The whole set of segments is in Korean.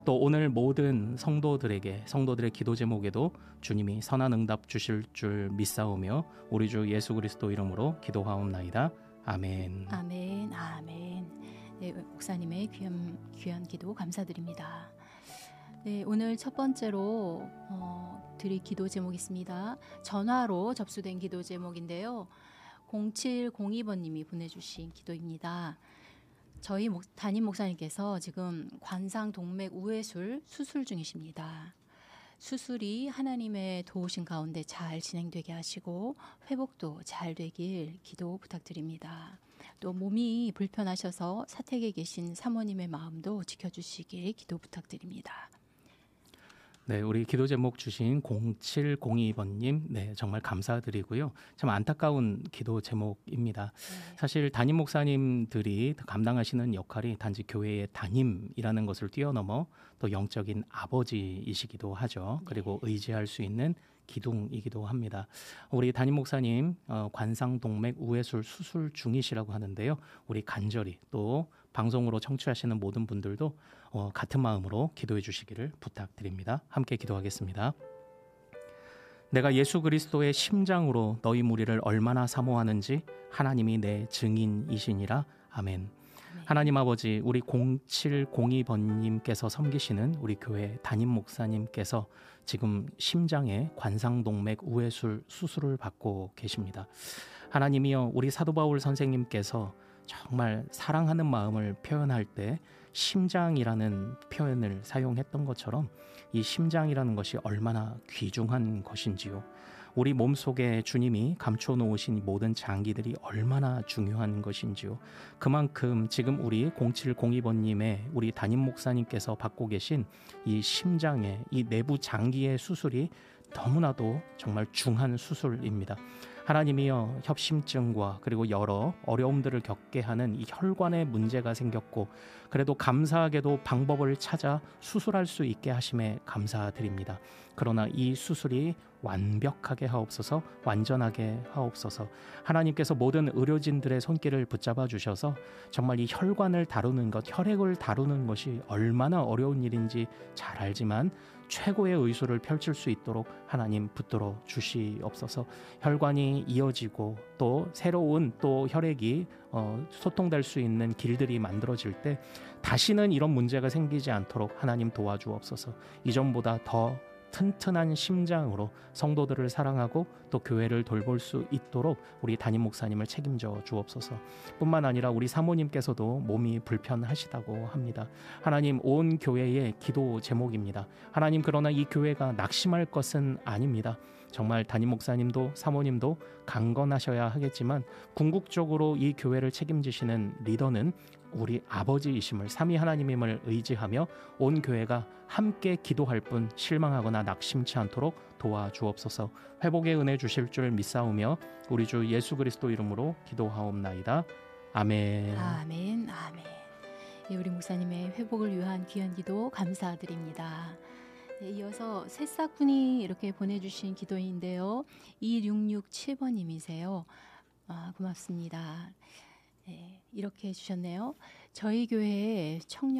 또 오늘 모든 성도들의 기도 제목에도 주님이 선한 응답 주실 줄 믿사오며 우리 주 예수 그리스도 이름으로 기도하옵나이다. 아멘. 아멘. 아멘. 네, 목사님의 귀한 기도 감사드립니다. 네, 오늘 첫 번째로 드릴 기도 제목이 있습니다. 전화로 접수된 기도 제목인데요. 0702번님이 보내주신 기도입니다. 저희 담임 목사님께서 지금 관상 동맥 우회술 수술 중이십니다. 수술이 하나님의 도우신 가운데 잘 진행되게 하시고 회복도 잘 되길 기도 부탁드립니다. 또 몸이 불편하셔서 사택에 계신 사모님의 마음도 지켜주시길 기도 부탁드립니다. 네, 우리 기도 제목 주신 0702번님, 네, 정말 감사드리고요. 참 안타까운 기도 제목입니다. 네. 사실 담임 목사님들이 감당하시는 역할이 단지 교회의 담임이라는 것을 뛰어넘어 또 영적인 아버지이시기도 하죠. 그리고 의지할 수 있는 기둥이기도 합니다. 우리 담임 목사님 관상동맥 우회술 수술 중이시라고 하는데요. 우리 간절히 또 방송으로 청취하시는 모든 분들도 같은 마음으로 기도해 주시기를 부탁드립니다. 함께 기도하겠습니다. 내가 예수 그리스도의 심장으로 너희 무리를 얼마나 사모하는지 하나님이 내 증인이시니라. 아멘. 하나님 아버지, 우리 0702번님께서 섬기시는 우리 교회 담임 목사님께서 지금 심장에 관상동맥 우회술 수술을 받고 계십니다. 하나님이여, 우리 사도 바울 선생님께서 정말 사랑하는 마음을 표현할 때 심장이라는 표현을 사용했던 것처럼 이 심장이라는 것이 얼마나 귀중한 것인지요. 우리 몸속에 주님이 감춰 놓으신 모든 장기들이 얼마나 중요한 것인지요. 그만큼 지금 우리 0702번님의 우리 담임 목사님께서 받고 계신 이 심장의 이 내부 장기의 수술이 너무나도 정말 중한 수술입니다. 하나님이여, 협심증과 그리고 여러 어려움들을 겪게 하는 이 혈관에 문제가 생겼고 그래도 감사하게도 방법을 찾아 수술할 수 있게 하심에 감사드립니다. 그러나 이 수술이 완벽하게 하옵소서, 완전하게 하옵소서. 하나님께서 모든 의료진들의 손길을 붙잡아 주셔서 정말 이 혈관을 다루는 것, 혈액을 다루는 것이 얼마나 어려운 일인지 잘 알지만 최고의 의술을 펼칠 수 있도록 하나님 붙들어 주시옵소서. 혈관이 이어지고 또 새로운 또 혈액이 소통될 수 있는 길들이 만들어질 때 다시는 이런 문제가 생기지 않도록 하나님 도와주옵소서. 이전보다 더 튼튼한 심장으로 성도들을 사랑하고 또 교회를 돌볼 수 있도록 우리 담임 목사님을 책임져 주옵소서. 뿐만 아니라 우리 사모님께서도 몸이 불편하시다고 합니다. 하나님, 온 교회의 기도 제목입니다. 하나님, 그러나 이 교회가 낙심할 것은 아닙니다. 정말 담임 목사님도 사모님도 강건하셔야 하겠지만 궁극적으로 이 교회를 책임지시는 리더는 우리 아버지이심을, 삼위 하나님임을 의지하며 온 교회가 함께 기도할 뿐 실망하거나 낙심치 않도록 도와주옵소서. 회복의 은혜 주실 줄 믿사오며 우리 주 예수 그리스도 이름으로 기도하옵나이다. 아멘. 아멘. 아멘. 예, 우리 목사님의 회복을 위한 귀한 기도 감사드립니다. 네, 이어서 새싹분이 이렇게 보내주신 기도인데요. 2667번님이세요. 고맙습니다. 네, 이렇게 해주셨네요. 저희 교회의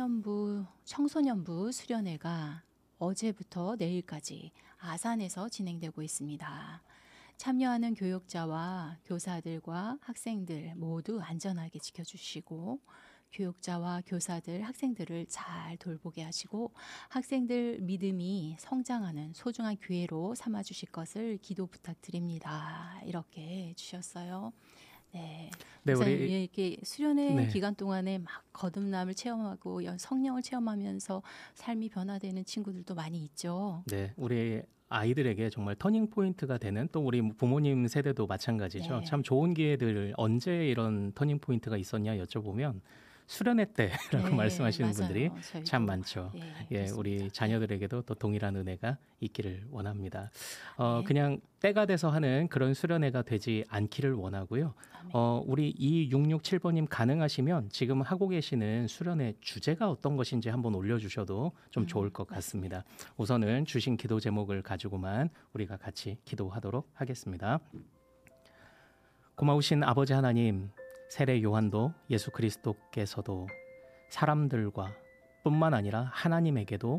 청소년부 수련회가 어제부터 내일까지 아산에서 진행되고 있습니다. 참여하는 교육자와 교사들과 학생들 모두 안전하게 지켜주시고 교육자와 교사들, 학생들을 잘 돌보게 하시고 학생들 믿음이 성장하는 소중한 기회로 삼아주실 것을 기도 부탁드립니다. 이렇게 주셨어요. 네, 우리 이렇게 수련회 기간 동안에 막 거듭남을 체험하고 성령을 체험하면서 삶이 변화되는 친구들도 많이 있죠. 네, 우리 아이들에게 정말 터닝 포인트가 되는, 또 우리 부모님 세대도 마찬가지죠. 네. 참 좋은 기회들, 언제 이런 터닝 포인트가 있었냐 여쭤보면 수련회 때라고 말씀하시는 맞아요. 분들이 저희도, 참 많죠. 우리 자녀들에게도 또 동일한 은혜가 있기를 원합니다. 그냥 때가 돼서 하는 그런 수련회가 되지 않기를 원하고요. 우리 2667번님 가능하시면 지금 하고 계시는 수련회 주제가 어떤 것인지 한번 올려주셔도 좀 좋을 것 같습니다. 우선은 주신 기도 제목을 가지고만 우리가 같이 기도하도록 하겠습니다. 고마우신 아버지 하나님, 세례 요한도 예수 그리스도께서도 사람들과 뿐만 아니라 하나님에게도